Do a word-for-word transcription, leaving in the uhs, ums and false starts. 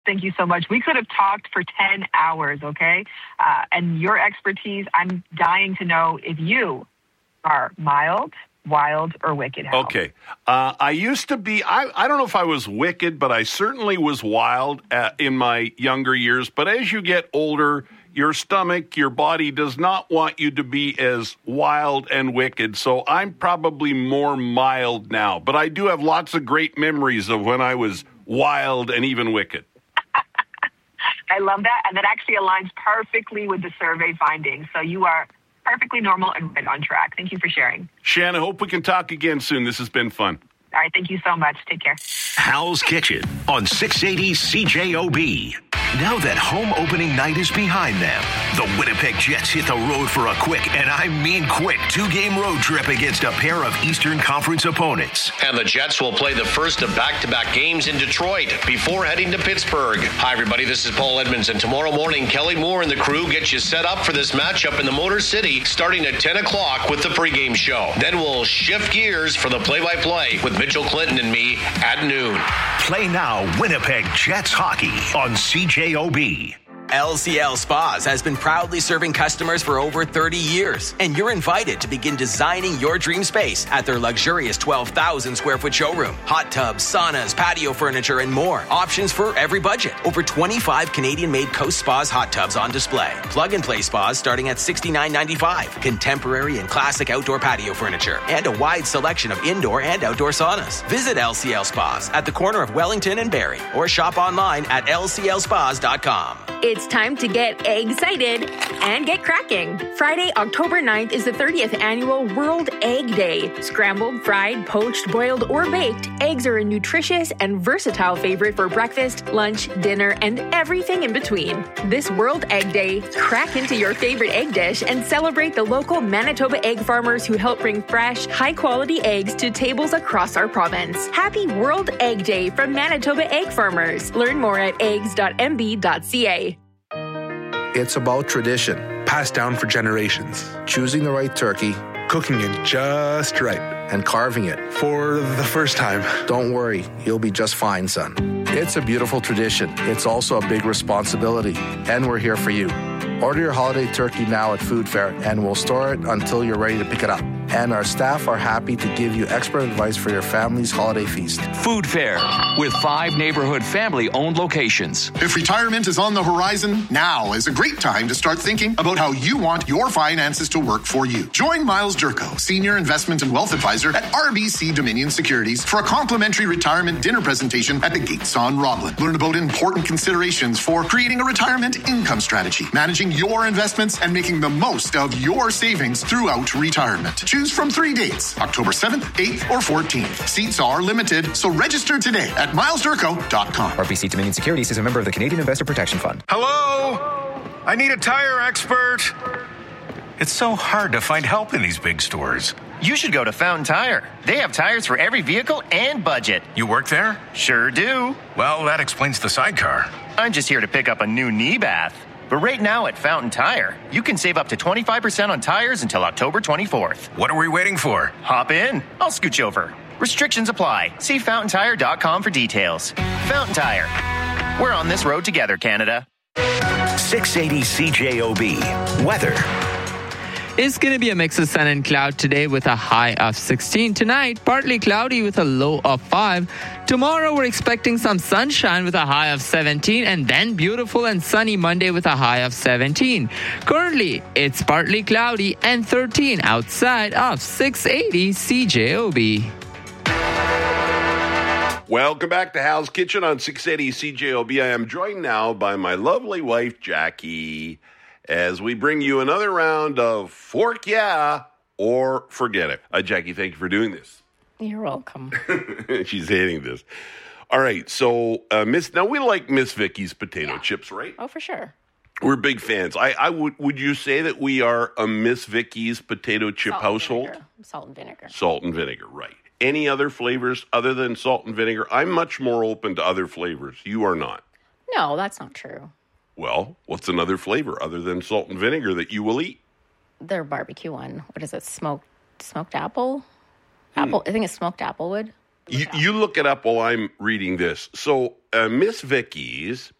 Thank you so much. We could have talked for ten hours, okay? Uh, and your expertise, I'm dying to know if you are mild, wild, or wicked. Hal. Okay. Uh, I used to be, I, I don't know if I was wicked, but I certainly was wild uh, in my younger years. But as you get older, your stomach, your body does not want you to be as wild and wicked. So I'm probably more mild now. But I do have lots of great memories of when I was wild and even wicked. I love that. And that actually aligns perfectly with the survey findings. So you are perfectly normal and right on track. Thank you for sharing. Shannon, I hope we can talk again soon. This has been fun. All right. Thank you so much. Take care. Hal's Kitchen on six eighty C J O B. Now that home opening night is behind them, the Winnipeg Jets hit the road for a quick, and I mean quick, two-game road trip against a pair of Eastern Conference opponents. And the Jets will play the first of back-to-back games in Detroit before heading to Pittsburgh. Hi, everybody. This is Paul Edmonds, and tomorrow morning, Kelly Moore and the crew get you set up for this matchup in the Motor City starting at ten o'clock with the pregame show. Then we'll shift gears for the play-by-play with Mitchell Clinton and me at noon. Play now Winnipeg Jets hockey on C J O B. L C L Spas has been proudly serving customers for over thirty years, and you're invited to begin designing your dream space at their luxurious twelve thousand square foot showroom. Hot tubs, saunas, patio furniture, and more. Options for every budget. Over twenty-five Canadian-made Coast Spas hot tubs on display. Plug-and-play spas starting at sixty-nine ninety-five. Contemporary and classic outdoor patio furniture, and a wide selection of indoor and outdoor saunas. Visit L C L Spas at the corner of Wellington and Barrie, or shop online at L C L spas dot com. It's time to get excited and get cracking. Friday, October ninth is the thirtieth annual World Egg Day. Scrambled, fried, poached, boiled, or baked, eggs are a nutritious and versatile favorite for breakfast, lunch, dinner, and everything in between. This World Egg Day, crack into your favorite egg dish and celebrate the local Manitoba egg farmers who help bring fresh, high-quality eggs to tables across our province. Happy World Egg Day from Manitoba Egg Farmers. Learn more at eggs dot m b dot c a. It's about tradition, passed down for generations. Choosing the right turkey, cooking it just right, and carving it for the first time. Don't worry, you'll be just fine, son. It's a beautiful tradition. It's also a big responsibility, and we're here for you. Order your holiday turkey now at Food Fair, and we'll store it until you're ready to pick it up. And our staff are happy to give you expert advice for your family's holiday feast. Food Fair, with five neighborhood family-owned locations. If retirement is on the horizon, now is a great time to start thinking about how you want your finances to work for you. Join Miles Durko, Senior Investment and Wealth Advisor at R B C Dominion Securities, for a complimentary retirement dinner presentation at the Gates on Roblin. Learn about important considerations for creating a retirement income strategy, managing your investments, and making the most of your savings throughout retirement. Choose from three dates, October seventh, eighth, or fourteenth. Seats are limited, so register today at miles durko dot com. R B C Dominion Securities is a member of the Canadian Investor Protection Fund. Hello? I need a tire expert. It's so hard to find help in these big stores. You should go to Fountain Tire. They have tires for every vehicle and budget. You work there? Sure do. Well, that explains the sidecar. I'm just here to pick up a new knee bath. But right now at Fountain Tire, you can save up to twenty-five percent on tires until October twenty-fourth. What are we waiting for? Hop in. I'll scooch over. Restrictions apply. See fountain tire dot com for details. Fountain Tire. We're on this road together, Canada. six eighty C J O B. Weather. It's going to be a mix of sun and cloud today with a high of sixteen. Tonight, partly cloudy with a low of five. Tomorrow, we're expecting some sunshine with a high of seventeen, and then beautiful and sunny Monday with a high of seventeen. Currently, it's partly cloudy and thirteen outside of six eighty C J O B. Welcome back to Hal's Kitchen on six eighty C J O B. I am joined now by my lovely wife, Jackie, as we bring you another round of Fork Yeah or Forget It. Uh, Jackie, thank you for doing this. You're welcome. She's hating this. All right, so uh, Miss. Now we like Miss Vicky's potato yeah. chips, right? Oh, for sure. We're big fans. I, I would. Would you say that we are a Miss Vicky's potato chip salt household? And salt and vinegar. Salt and vinegar, right? Any other flavors other than salt and vinegar? I'm much more open to other flavors. You are not. No, that's not true. Well, what's another flavor other than salt and vinegar that you will eat? Their barbecue one. What is it? Smoked smoked apple? Apple. Hmm. I think it's smoked applewood. You, you look it up while I'm reading this. So, uh, Miss Vicky's